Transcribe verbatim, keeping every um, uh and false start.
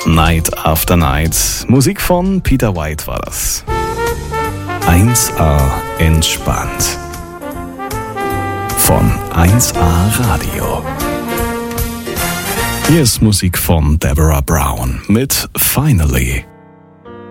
Night After Night. Musik von Peter White war das. eins A entspannt. Von eins A Radio. Hier ist Musik von Deborah Brown mit Finally.